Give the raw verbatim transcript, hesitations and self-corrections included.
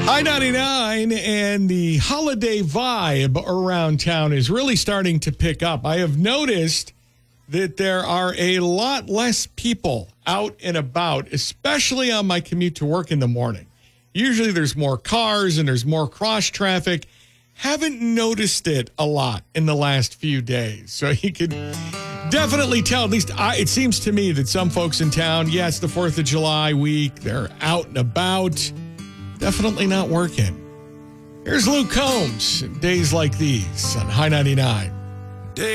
I ninety-nine, and the holiday vibe around town is really starting to pick up. I have noticed that there are a lot less people out and about, especially on my commute to work in the morning. Usually there's more cars and there's more cross traffic. Haven't noticed it a lot in the last few days. So you could definitely tell, at least I, it seems to me that some folks in town, yeah, it's the fourth of July week. They're out and about. Definitely not working. Here's Luke Combs, Days Like These on High ninety-nine.